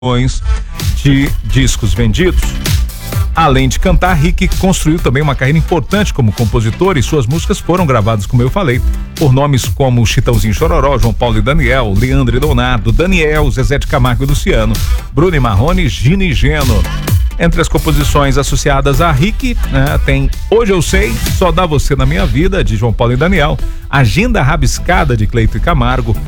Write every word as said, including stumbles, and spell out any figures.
de discos vendidos. Além de cantar, Rick construiu também uma carreira importante como compositor e suas músicas foram gravadas, como eu falei, por nomes como Chitãozinho Chororó, João Paulo e Daniel, Leandro e Leonardo, Daniel, Zezé de Camargo e Luciano, Bruno e Marrone, Gina e Geno. Entre as composições associadas a Rick, né, tem Hoje Eu Sei, Só Dá Você na Minha Vida, de João Paulo e Daniel, Agenda Rabiscada, de Cleito e Camargo,